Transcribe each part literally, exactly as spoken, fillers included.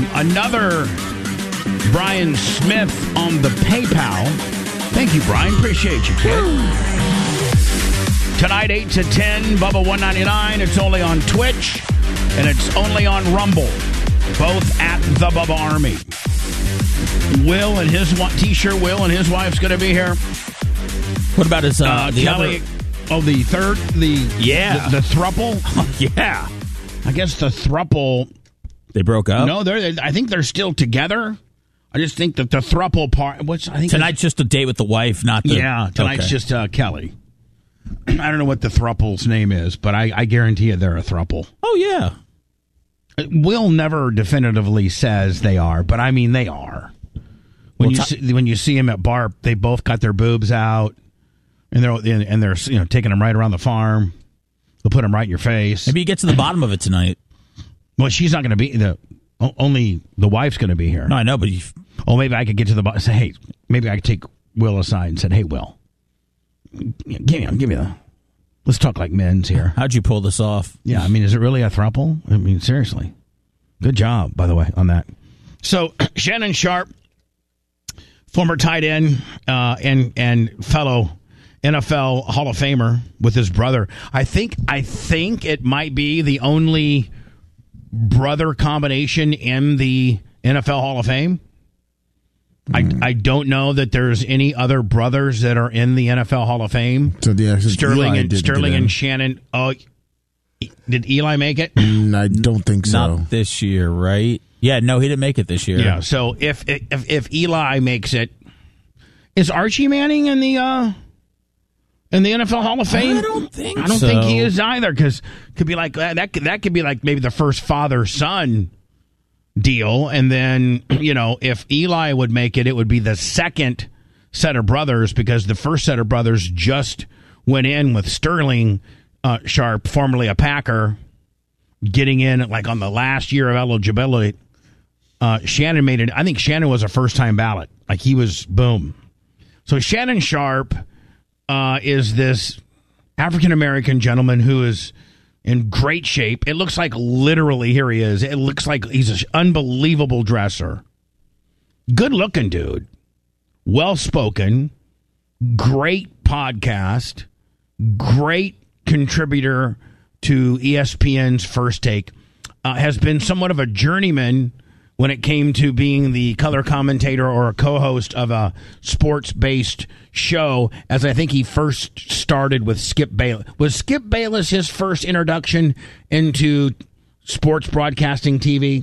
another Brian Smith on the PayPal. Thank you, Brian. Appreciate you, kid. Tonight, eight to ten, Bubba one ninety-nine. It's only on Twitch, and it's only on Rumble. Both at the Bubba Army. Will and his T-shirt Will and his wife's going to be here. What about his uh, uh, the Kelly? Other... Oh, the third, the yeah, the, the thruple. Yeah, I guess the thruple. They broke up. No, they're. I think they're still together. I just think that the thruple part. Which I think tonight's just a date with the wife, not the. Yeah, tonight's okay. just uh, Kelly. I don't know what the thruple's name is, but I, I guarantee you they're a thruple. Oh yeah. Will never definitively says they are, but I mean they are. When well, you t- see, when you see him at Barp, they both got their boobs out, and they're and they're you know taking them right around the farm. They'll put them right in your face. Maybe you get to the bottom of it tonight. Well, she's not going to be the only the wife's going to be here. No, I know, but you... oh, maybe I could get to the bottom. Say, hey, maybe I could take Will aside and said, hey, Will, give me give me the. Let's talk like men's here. How'd you pull this off? Yeah, I mean, is it really a throuple? I mean, seriously. Good job, by the way, on that. So, Shannon Sharpe, former tight end uh, and and fellow N F L Hall of Famer with his brother. I think I think it might be the only brother combination in the N F L Hall of Fame. Mm. I I don't know that there's any other brothers that are in the N F L Hall of Fame. So the Sterling Eli and Sterling and Shannon. Oh, did Eli make it? Mm, I don't think so. Not this year, right? Yeah, no, he didn't make it this year. Yeah. So if if if Eli makes it, is Archie Manning in the uh, in the N F L Hall of Fame? I don't think. I don't so. think he is either, because could be like that. Could, that could be like maybe the first father son deal, and then you know if Eli would make it, it would be the second set of brothers, because the first set of brothers just went in with Sterling uh, Sharpe, formerly a Packer, getting in like on the last year of eligibility. Uh, Shannon made it. I think Shannon was a first time ballot. Like he was boom. So Shannon Sharpe uh, is this African American gentleman who is in great shape. It looks like literally here he is. It looks like he's an unbelievable dresser. Good looking dude. Well spoken. Great podcast. Great contributor to E S P N's First Take. Uh, has been somewhat of a journeyman when it came to being the color commentator or a co-host of a sports-based show, as I think he first started with Skip Bayless. Was Skip Bayless his first introduction into sports broadcasting T V?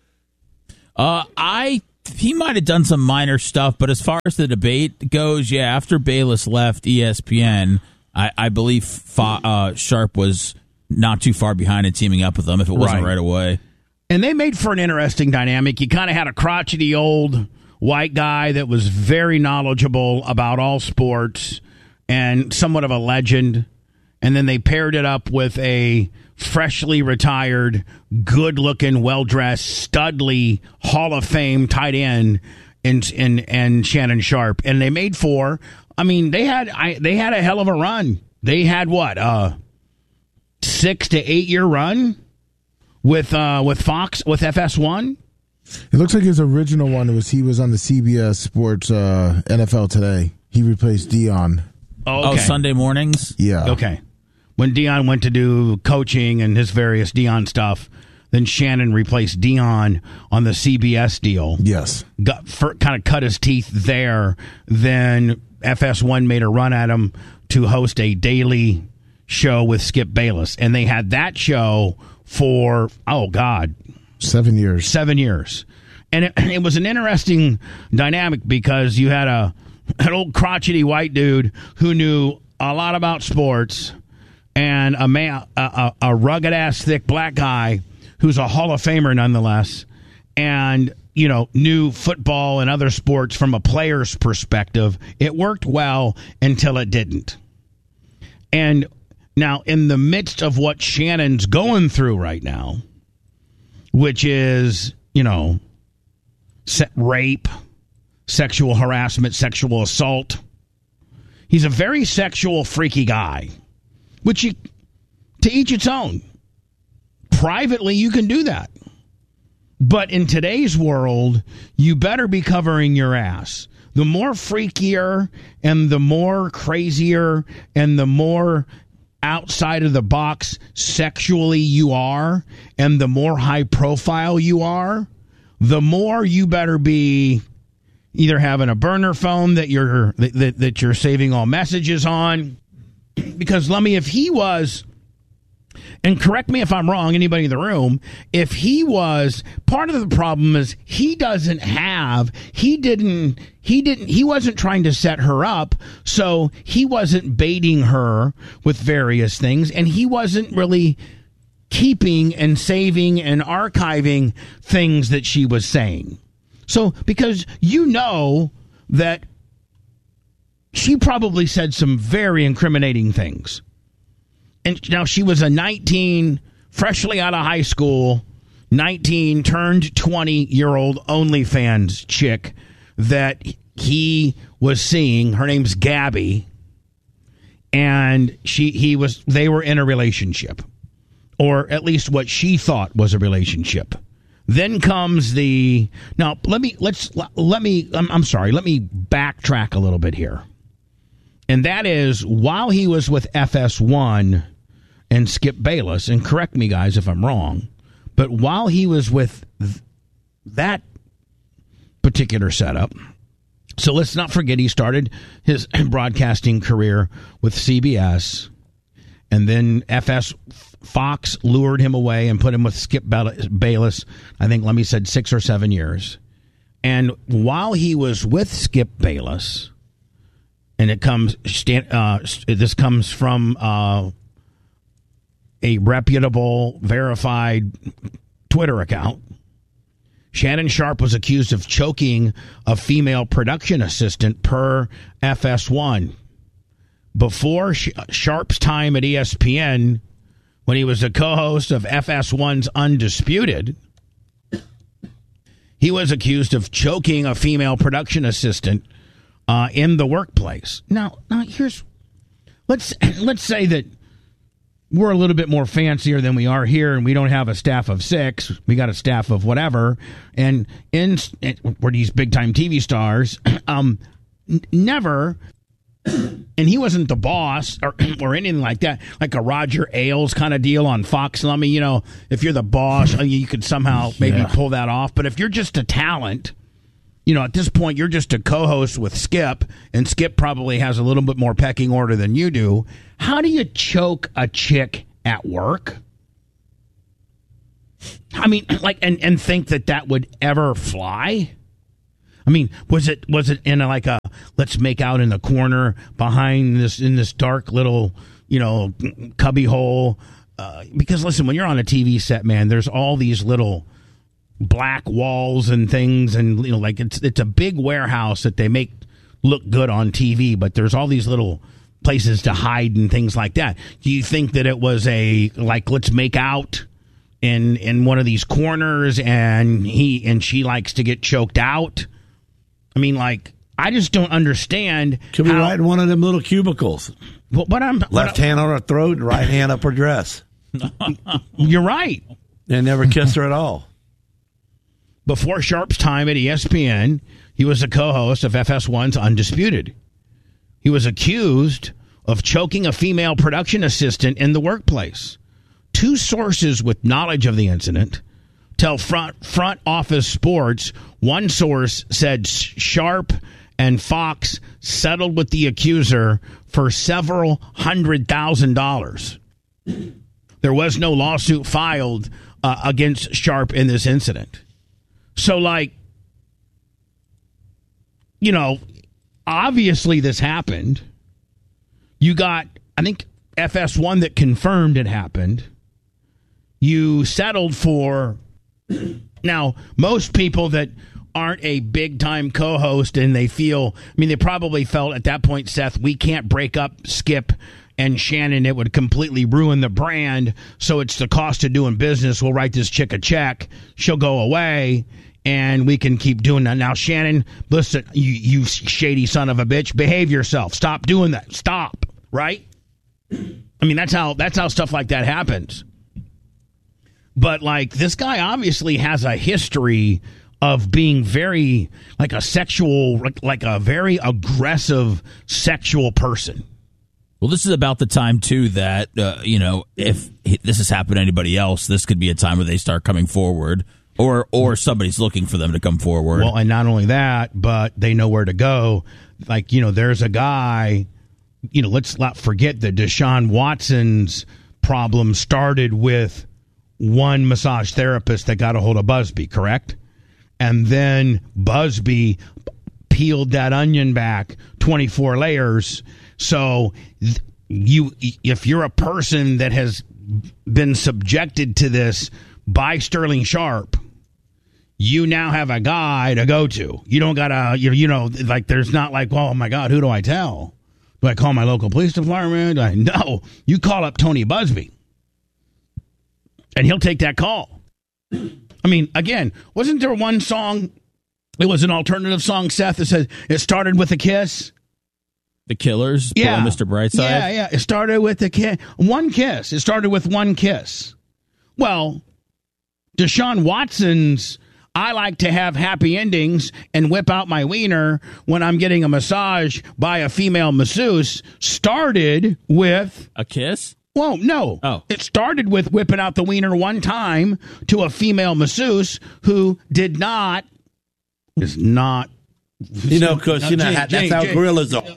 Uh, I he might have done some minor stuff, but as far as the debate goes, yeah, after Bayless left E S P N, I, I believe Fa- uh, Sharpe was not too far behind in teaming up with them if it wasn't right, right away. And they made for an interesting dynamic. You kind of had a crotchety old white guy that was very knowledgeable about all sports and somewhat of a legend. And then they paired it up with a freshly retired, good-looking, well-dressed, studly Hall of Fame tight end in, in, in Shannon Sharpe. And they made for, I mean, they had I, they had a hell of a run. They had what, a six to eight-year run? With uh, with Fox, with F S one? It looks like his original one was he was on the C B S Sports uh, N F L Today. He replaced Dion. Oh, okay. Oh, Sunday mornings? Yeah. Okay. When Dion went to do coaching and his various Dion stuff, then Shannon replaced Dion on the C B S deal. Yes. Got for, kind of cut his teeth there. Then F S one made a run at him to host a daily show with Skip Bayless. And they had that show for, oh, God. Seven years. Seven years. And it, it was an interesting dynamic because you had a an old crotchety white dude who knew a lot about sports and a man, a, a, a rugged-ass, thick black guy who's a Hall of Famer nonetheless, and, you know, knew football and other sports from a player's perspective. It worked well until it didn't. And now, in the midst of what Shannon's going through right now, which is, you know, se- rape, sexual harassment, sexual assault, he's a very sexual, freaky guy, which you, to each its own. Privately, you can do that. But in today's world, you better be covering your ass. The more freakier and the more crazier and the more outside of the box sexually you are and the more high profile you are, the more you better be either having a burner phone that you're that, that you're saving all messages on. Because, Lummy, if he was, and correct me if I'm wrong, anybody in the room, if he was, part of the problem is he doesn't have, he didn't, he didn't, he wasn't trying to set her up, so he wasn't baiting her with various things, and he wasn't really keeping and saving and archiving things that she was saying. So, because you know that she probably said some very incriminating things. And now she was a nineteen, freshly out of high school, nineteen turned twenty-year-old OnlyFans chick that he was seeing. Her name's Gabby. And she, he was, they were in a relationship. Or at least what she thought was a relationship. Then comes the, now let me, let's, let me, I'm, I'm sorry, let me backtrack a little bit here. And that is, while he was with F S one and Skip Bayless, and correct me, guys, if I'm wrong, but while he was with th- that particular setup, so let's not forget he started his broadcasting career with C B S, and then F S Fox lured him away and put him with Skip Bayless, I think Lemmy said six or seven years. And while he was with Skip Bayless, and it comes, uh, this comes from uh, a reputable, verified Twitter account. Shannon Sharpe was accused of choking a female production assistant per F S one. Before Sharpe's time at E S P N, when he was a co-host of F S one's Undisputed, he was accused of choking a female production assistant Uh, in the workplace. Now, now here's let's let's say that we're a little bit more fancier than we are here, and we don't have a staff of six. We got a staff of whatever, and in, in we're these big time T V stars. Um, n- never, and he wasn't the boss or or anything like that, like a Roger Ailes kind of deal on Fox. Let me, you know, if you're the boss, you could somehow maybe yeah. pull that off. But if you're just a talent. You know, at this point, you're just a co-host with Skip, and Skip probably has a little bit more pecking order than you do. How do you choke a chick at work? I mean, like, and, and think that that would ever fly? I mean, was it was it in a, like a let's make out in the corner behind this in this dark little, you know, cubby hole? Uh, because listen, when you're on a T V set, man, there's all these little black walls and things, and you know, like it's it's a big warehouse that they make look good on T V, but there's all these little places to hide and things like that. Do you think that it was a like let's make out in in one of these corners, and he and she likes to get choked out? I mean, like, I just don't understand. Could be how, right in one of them little cubicles. But, but I'm left but hand on her throat and right hand up her dress. You're right. And never kissed her at all. Before Sharpe's time at E S P N, he was a co-host of F S one's Undisputed. He was accused of choking a female production assistant in the workplace. Two sources with knowledge of the incident tell Front Front Office Sports. One source said Sharpe and Fox settled with the accuser for several hundred thousand dollars. There was no lawsuit filed uh, against Sharpe in this incident. So, like, you know, obviously this happened. You got, I think, F S one that confirmed it happened. You settled for, now, most people that aren't a big-time co-host and they feel, I mean, they probably felt at that point, Seth, we can't break up Skip and Shannon. It would completely ruin the brand, so it's the cost of doing business. We'll write this chick a check. She'll go away. And we can keep doing that. Now, Shannon, listen, you, you shady son of a bitch, behave yourself. Stop doing that. Stop. Right? I mean, that's how that's how stuff like that happens. But, like, this guy obviously has a history of being very, like, a sexual, like, like a very aggressive sexual person. Well, this is about the time, too, that, uh, you know, if this has happened to anybody else, this could be a time where they start coming forward, or or somebody's looking for them to come forward. Well, and not only that, but they know where to go. Like, you know, there's a guy, you know, let's not forget that Deshaun Watson's problem started with one massage therapist that got a hold of Busby, correct? And then Busby peeled that onion back twenty-four layers. So you, if you're a person that has been subjected to this by Sterling Sharp, you now have a guy to go to. You don't got to, you, you know, like there's not like, oh, my God, who do I tell? Do I call my local police department? I, no, you call up Tony Busby, and he'll take that call. I mean, again, wasn't there one song, it was an alternative song, Seth, that says it started with a kiss? The Killers, yeah. Mister Brightside? Yeah, yeah, it started with a kiss. One kiss. It started with one kiss. Well, Deshaun Watson's I like to have happy endings and whip out my wiener when I'm getting a massage by a female masseuse started with... A kiss? Well, no. Oh. It started with whipping out the wiener one time to a female masseuse who did not... Is not... You know, because No, you know Jane, how, that's Jane, how Jane. gorillas are.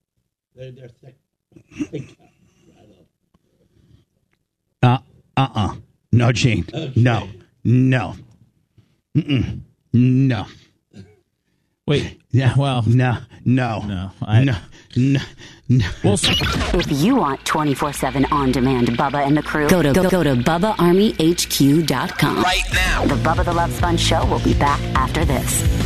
Uh, uh-uh. No, Gene. Okay. No. No. Mm-mm. No. Wait. Yeah. Well. No. No. No. I, no. No. No. Well, if you want twenty-four seven on-demand Bubba and the crew, go to go, go to Bubba Army H Q dot com. Right now. The Bubba the Love Sponge Show will be back after this.